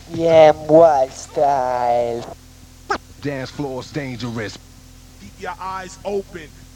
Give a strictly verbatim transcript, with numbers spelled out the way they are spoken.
Yeah, wild style. Dance floor's dangerous. Keep your eyes open.